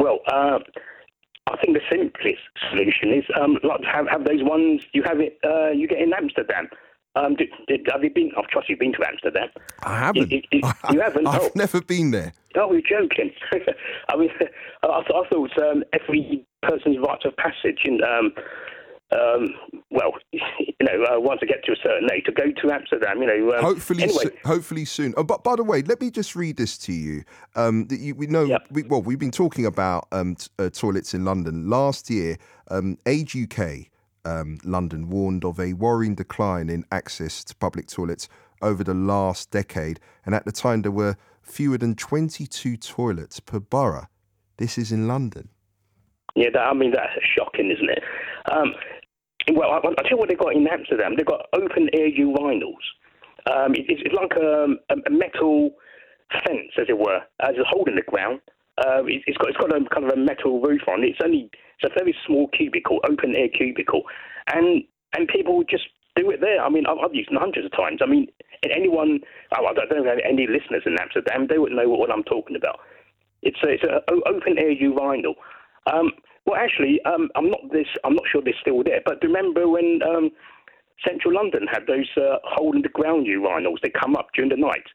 I think the simplest solution is like have those ones you have it you get in Amsterdam. Have you been? I trust you've been to Amsterdam. I haven't. You haven't? I've never been there. Oh, you're joking. I mean, I thought every person's right of passage, and once I get to a certain age, to go to Amsterdam, Hopefully soon. Oh, but by the way, let me just read this to you. We've been talking about toilets in London. Last year, Age UK, London, warned of a worrying decline in access to public toilets over the last decade. And at the time, there were fewer than 22 toilets per borough. This is in London. Yeah, that's shocking, isn't it? I'll tell you what they've got in Amsterdam. They've got open-air urinals. It's like a metal fence, as it were. There's a hole in the ground. It's got a kind of a metal roof on it. It's a very small cubicle, open-air cubicle. And people just do it there. I mean, I've used them hundreds of times. I mean, anyone... I don't have any listeners in Amsterdam. They wouldn't know what I'm talking about. It's an open-air urinal. I'm not sure they're still there. But remember when Central London had those hole-in-the-ground urinals? They come up during the night.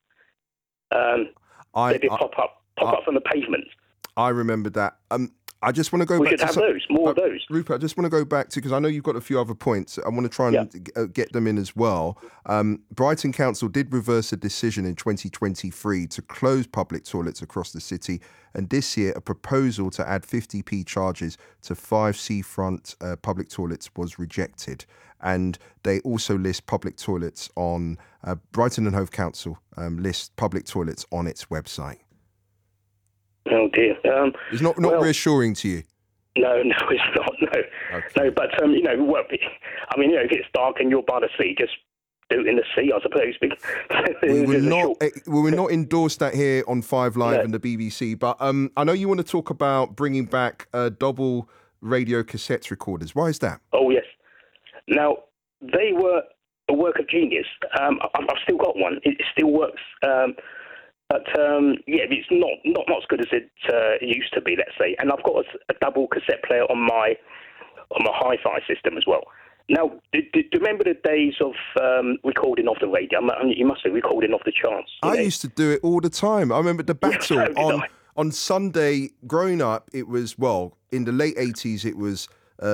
They pop up from the pavement. I remember that. I just want to go we back should to have those, more of those. Rupert, I just want to go back to, because I know you've got a few other points. I want to try and get them in as well. Brighton Council did reverse a decision in 2023 to close public toilets across the city. And this year, a proposal to add 50p charges to 5 seafront public toilets was rejected. And they also list public toilets on Brighton and Hove Council lists public toilets on its website. Oh dear. It's not reassuring to you. No, it's not. No, okay. No. But if it's dark and you're by the sea, just do it in the sea, I suppose. We will not endorse that here on 5 Live and the BBC. But I know you want to talk about bringing back double radio cassette recorders. Why is that? Oh yes. Now they were a work of genius. I've still got one. It still works. But it's not as good as it used to be, let's say. And I've got a double cassette player on my hi-fi system as well. Now, do you remember the days of recording off the radio? You must have recording off the charts. I used to do it all the time. I remember the battle on Sunday. Growing up, it was, in the late 80s, it was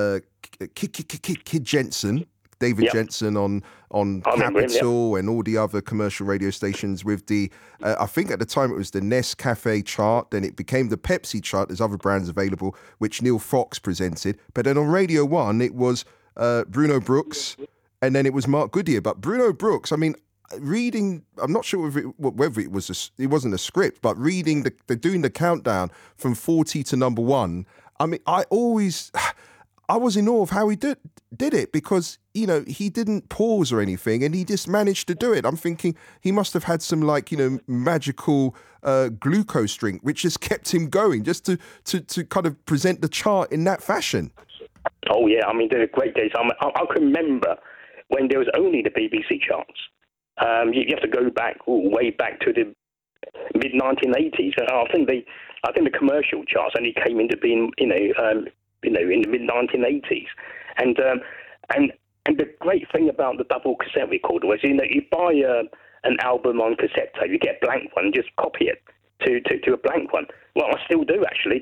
Kid Jensen. David Jensen on Capital and all the other commercial radio stations with the, I think at the time it was the Nescafe chart, then it became the Pepsi chart, there's other brands available, which Neil Fox presented. But then on Radio 1, it was Bruno Brooks, and then it was Mark Goodyear. But Bruno Brooks, I mean, reading, I'm not sure whether it wasn't a script, but reading, doing the countdown from 40 to number 1, I mean, I was in awe of how he did it because, he didn't pause or anything and he just managed to do it. I'm thinking he must have had some magical glucose drink, which just kept him going just to kind of present the chart in that fashion. Oh, yeah. I mean, they're great days. I can remember when there was only the BBC charts. You have to go back, way back to the mid-1980s. I think the commercial charts only came into being, in the mid-1980s. And the great thing about the double cassette recorder was, you buy an album on cassette tape, you get a blank one, just copy it to a blank one. Well, I still do actually.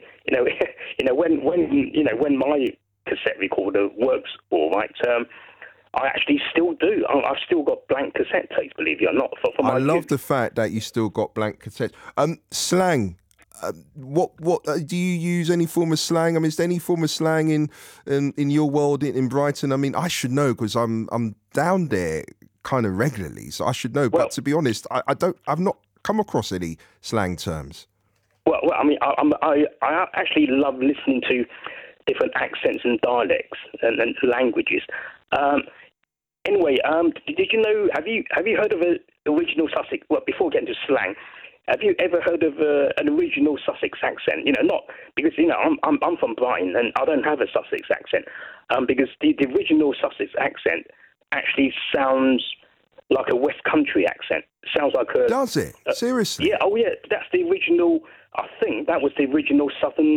When my cassette recorder works all right, I actually still do. I've still got blank cassette tapes, believe it or not. I love the fact that you still got blank cassettes. Slang. What do you use? Any form of slang? I mean, is there any form of slang in your world in Brighton? I mean, I should know because I'm down there kind of regularly, so I should know. But to be honest, I've not come across any slang terms. Well, I mean, I actually love listening to different accents and dialects and languages. Anyway, did you know? Have you heard of an original Sussex? Well, before getting to slang. Have you ever heard of an original Sussex accent? Not because I'm from Brighton and I don't have a Sussex accent. Because the original Sussex accent actually sounds like a West Country accent. Sounds like a. Does it? Seriously? Yeah. Oh yeah. That's the original. I think that was the original Southern